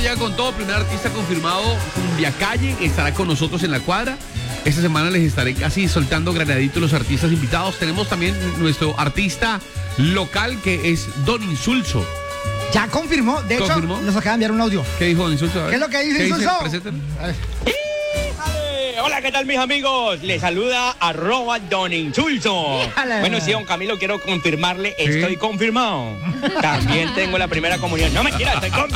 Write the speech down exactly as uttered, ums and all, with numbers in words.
llega con todo. Primer artista confirmado, Cumbia Calle, estará con nosotros en la cuadra. Esta semana les estaré casi soltando granaditos los artistas invitados. Tenemos también nuestro artista local, que es Don Insulso. Ya confirmó, de ¿Confirmó? hecho, nos acaba de enviar un audio. ¿Qué dijo Don Insulso? A ver. ¿Qué es lo que dice ¿Qué Insulso? Preséntalo. A ver. Hola, ¿qué tal, mis amigos? Les saluda arroba Don Insulso. Híjale. Bueno, sí, don Camilo, quiero confirmarle, ¿Sí? estoy confirmado. También tengo la primera comunión. No, mentira, estoy confirmado.